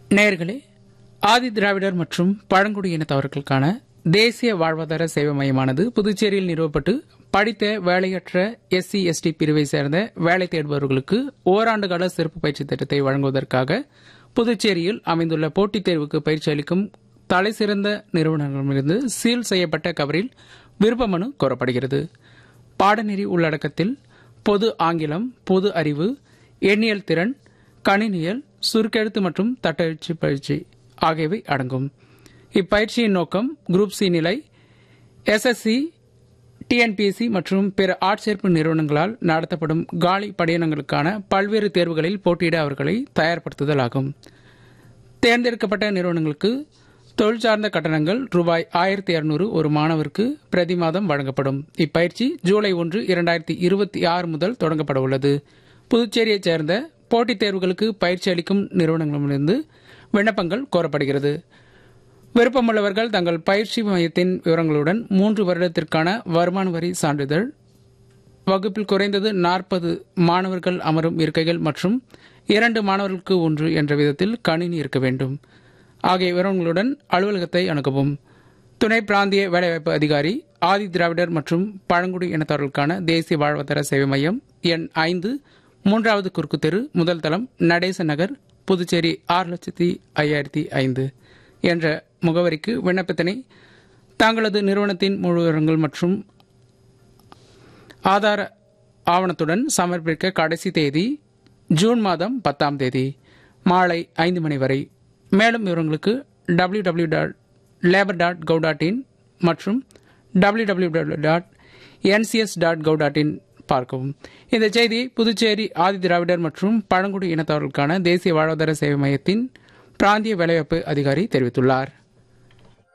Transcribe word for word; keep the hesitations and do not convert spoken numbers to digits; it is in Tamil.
நேயர்களே, ஆதி திராவிடர் மற்றும் பழங்குடியினத்தவர்களுக்கான தேசிய வாழ்வாதார சேவை மையமானது புதுச்சேரியில் நிறுவப்பட்டு படித்த வேலையற்ற எஸ்சி எஸ்டி பிரிவை சேர்ந்த வேலை தேடுபவர்களுக்கு ஓராண்டு கால சிறப்பு பயிற்சி திட்டத்தை வழங்குவதற்காக புதுச்சேரியில் அமைந்துள்ள போட்டித் தேர்வுக்கு பயிற்சி அளிக்கும் தலைசிறந்த நிறுவனங்களிடமிருந்து சீல் செய்யப்பட்ட கவரில் விருப்ப மனு கோரப்படுகிறது. பாடநெறி உள்ளடக்கத்தில் பொது ஆங்கிலம், பொது அறிவு, எண்ணியல் திறன், கணினியல், சுருக்கெழுத்து மற்றும் தட்டெழுச்சி பயிற்சி ஆகியவை அடங்கும். இப்பயிற்சியின் நோக்கம் குரூப் சி நிலை, எஸ்எஸ்சி, டிஎன்பிஎஸ்சி மற்றும் பிற ஆட்சேர்ப்பு நிறுவனங்களால் நடத்தப்படும் காலி பணியிடங்களுக்கான பல்வேறு தேர்வுகளில் போட்டியிட அவர்களை தயார்படுத்துதல் ஆகும். தேர்ந்தெடுக்கப்பட்ட நிறுவனங்களுக்கு தொழில் சார்ந்த கட்டணங்கள் ரூபாய் ஆயிரத்தி இருநூறு ஒரு மாணவருக்கு பிரதி மாதம் வழங்கப்படும். இப்பயிற்சி ஜூலை ஒன்று இரண்டாயிரத்தி இருபத்தி ஆறு முதல் தொடங்கப்பட உள்ளது. புதுச்சேரியைச் சேர்ந்த போட்டித் தேர்வுகளுக்கு பயிற்சி அளிக்கும் நிறுவனங்களிலிருந்து விண்ணப்பங்கள் கோரப்படுகிறது. விருப்பமுள்ளவர்கள் தங்கள் பயிற்சி மையத்தின் விவரங்களுடன் மூன்று வருடத்திற்கான வருமான வரி சான்றிதழ், வகுப்பில் குறைந்தது நாற்பது மாணவர்கள் அமரும் இருக்கைகள் மற்றும் இரண்டு மாணவர்களுக்கு ஒன்று என்ற விதத்தில் கணினி இருக்க வேண்டும் ஆகிய விவரங்களுடன் அலுவலகத்தை அணுகவும். துணை பிராந்திய வேலைவாய்ப்பு அதிகாரி, ஆதி திராவிடர் மற்றும் பழங்குடி இனத்தவர்களுக்கான தேசிய வாழ்வாதார சேவை மையம், எண் ஐந்து, மூன்றாவது குறுக்கு தெரு, முதல் தளம், நடேச நகர், புதுச்சேரி ஆறு லட்சத்தி ஐயாயிரத்தி ஐந்து என்ற முகவரிக்கு விண்ணப்பத்தினை தங்களது நிறுவனத்தின் முழு விவரங்கள் மற்றும் ஆதார ஆவணத்துடன் சமர்ப்பிக்க கடைசி தேதி ஜூன் மாதம் பத்தாம் தேதி மாலை ஐந்து மணி வரை. மேலும் விவரங்களுக்கு W W W dot labour dot gov dot in மற்றும் W W W dot NCS dot gov dot in பார்க்கவும். இந்த செய்தியை புதுச்சேரி ஆதி திராவிடர் மற்றும் பழங்குடி இனத்தவர்களுக்கான தேசிய வாழ்வாதார சேவை மையத்தின் பிராந்திய வேலைவாய்ப்பு அதிகாரி தெரிவித்துள்ளார்.